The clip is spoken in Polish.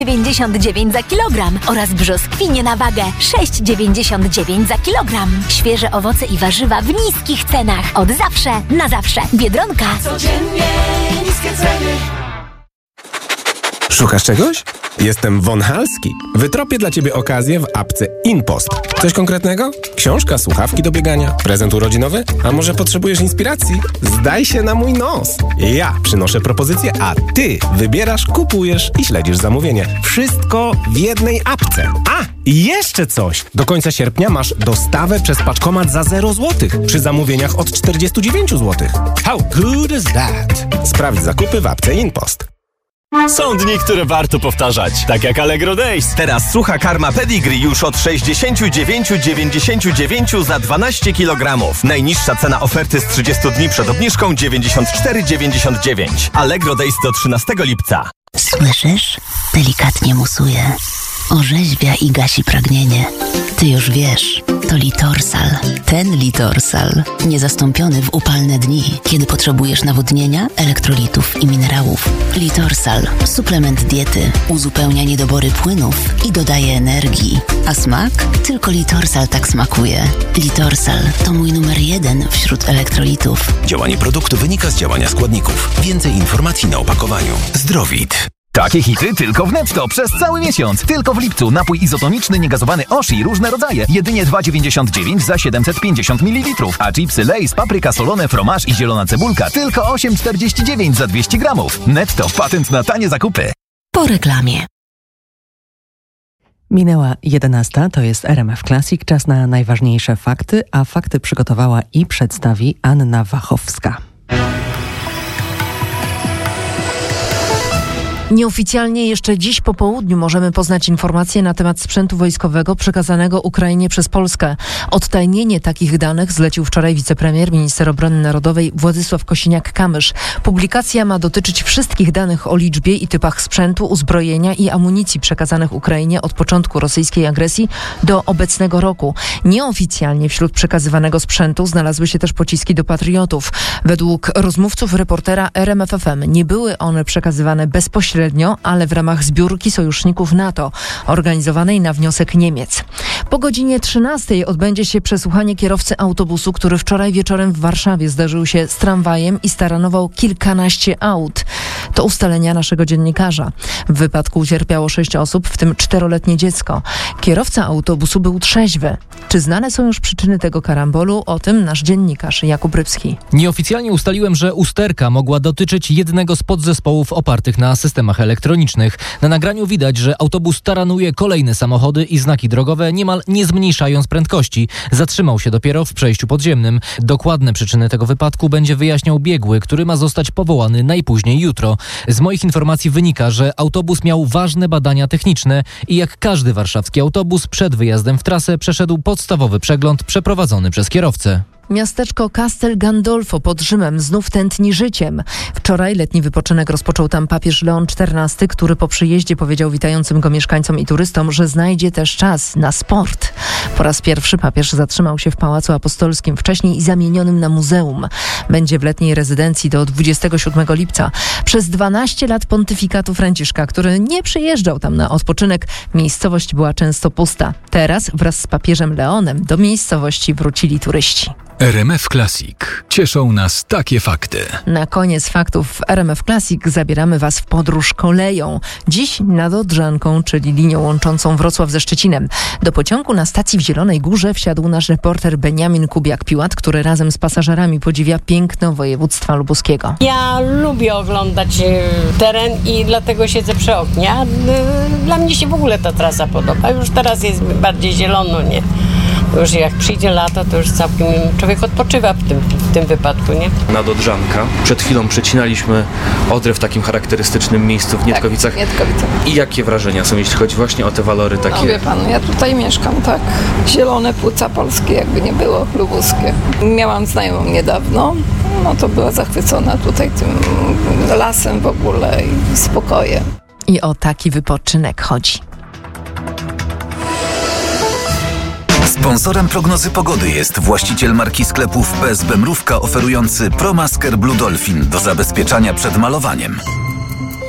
6,99 za kilogram oraz brzoskwinie na wagę 6,99 za kilogram. Świeże owoce i warzywa w niskich cenach. Od zawsze, na zawsze. Biedronka. Codziennie niskie ceny. Szukasz czegoś? Jestem Von Halski. Wytropię dla Ciebie okazję w apce InPost. Coś konkretnego? Książka, słuchawki do biegania, prezent urodzinowy? A może potrzebujesz inspiracji? Zdaj się na mój nos. Ja przynoszę propozycje, a Ty wybierasz, kupujesz i śledzisz zamówienie. Wszystko w jednej apce. A, i jeszcze coś! Do końca sierpnia masz dostawę przez paczkomat za 0 zł przy zamówieniach od 49 zł. How good is that? Sprawdź zakupy w apce InPost. Są dni, które warto powtarzać, tak jak Allegro Days. Teraz sucha karma Pedigree już od 69,99 za 12 kg. Najniższa cena oferty z 30 dni przed obniżką 94,99. Allegro Days do 13 lipca. Słyszysz? Delikatnie musuje. Orzeźwia i gasi pragnienie. Ty już wiesz, to Litorsal. Ten Litorsal. Niezastąpiony w upalne dni, kiedy potrzebujesz nawodnienia, elektrolitów i minerałów. Litorsal. Suplement diety. Uzupełnia niedobory płynów i dodaje energii. A smak? Tylko Litorsal tak smakuje. Litorsal to mój numer 1 wśród elektrolitów. Działanie produktu wynika z działania składników. Więcej informacji na opakowaniu. Zdrowit. Takie hity tylko w Netto przez cały miesiąc. Tylko w lipcu napój izotoniczny niegazowany Oshi różne rodzaje. Jedynie 2,99 za 750 ml. A chipsy Lay's, papryka solone, fromaż i zielona cebulka tylko 8,49 za 200 gramów. Netto. Patent na tanie zakupy. Po reklamie. Minęła 11, to jest RMF Classic. Czas na najważniejsze fakty, a fakty przygotowała i przedstawi Anna Wachowska. Nieoficjalnie jeszcze dziś po południu możemy poznać informacje na temat sprzętu wojskowego przekazanego Ukrainie przez Polskę. Odtajnienie takich danych zlecił wczoraj wicepremier, minister obrony narodowej Władysław Kosiniak-Kamysz. Publikacja ma dotyczyć wszystkich danych o liczbie i typach sprzętu, uzbrojenia i amunicji przekazanych Ukrainie od początku rosyjskiej agresji do obecnego roku. Nieoficjalnie wśród przekazywanego sprzętu znalazły się też pociski do patriotów. Według rozmówców reportera RMF FM nie były one przekazywane bezpośrednio, ale w ramach zbiórki sojuszników NATO, organizowanej na wniosek Niemiec. Po godzinie 13 odbędzie się przesłuchanie kierowcy autobusu, który wczoraj wieczorem w Warszawie zderzył się z tramwajem i staranował kilkanaście aut. To ustalenia naszego dziennikarza. W wypadku ucierpiało 6 osób, w tym 4-letnie dziecko. Kierowca autobusu był trzeźwy. Czy znane są już przyczyny tego karambolu? O tym nasz dziennikarz Jakub Rybski. Nieoficjalnie ustaliłem, że usterka mogła dotyczyć jednego z podzespołów opartych na systemach elektronicznych. Na nagraniu widać, że autobus taranuje kolejne samochody i znaki drogowe, niemal nie zmniejszając prędkości. Zatrzymał się dopiero w przejściu podziemnym. Dokładne przyczyny tego wypadku będzie wyjaśniał biegły, który ma zostać powołany najpóźniej jutro. Z moich informacji wynika, że autobus miał ważne badania techniczne i jak każdy warszawski autobus przed wyjazdem w trasę przeszedł podstawowy przegląd przeprowadzony przez kierowcę. Miasteczko Castel Gandolfo pod Rzymem znów tętni życiem. Wczoraj letni wypoczynek rozpoczął tam papież Leon XIV, który po przyjeździe powiedział witającym go mieszkańcom i turystom, że znajdzie też czas na sport. Po raz pierwszy papież zatrzymał się w Pałacu Apostolskim, wcześniej zamienionym na muzeum. Będzie w letniej rezydencji do 27 lipca. Przez 12 lat pontyfikatu Franciszka, który nie przyjeżdżał tam na odpoczynek, miejscowość była często pusta. Teraz wraz z papieżem Leonem do miejscowości wrócili turyści. RMF Classic. Cieszą nas takie fakty. Na koniec faktów w RMF Classic zabieramy Was w podróż koleją. Dziś nad Odrzanką, czyli linią łączącą Wrocław ze Szczecinem. Do pociągu na stacji w Zielonej Górze wsiadł nasz reporter Beniamin Kubiak-Piłat, który razem z pasażerami podziwia piękno województwa lubuskiego. Ja lubię oglądać teren i dlatego siedzę przy oknie. Dla mnie się w ogóle ta trasa podoba. Już teraz jest bardziej zielono, nie? Już jak przyjdzie lato, to już całkiem człowiek odpoczywa w tym wypadku, nie? Nad Odrzanka. Przed chwilą przecinaliśmy Odrę w takim charakterystycznym miejscu w Niedkowicach. Tak, Niedkowice. I jakie wrażenia są, jeśli chodzi właśnie o te walory takie? No wie pan, ja tutaj mieszkam, tak. Zielone płuca polskie, jakby nie było, lubuskie. Miałam znajomą niedawno, no to była zachwycona tutaj tym lasem w ogóle i spokojem. I o taki wypoczynek chodzi. Sponsorem prognozy pogody jest właściciel marki sklepów PSB Mrówka oferujący ProMasker Blue Dolphin do zabezpieczania przed malowaniem.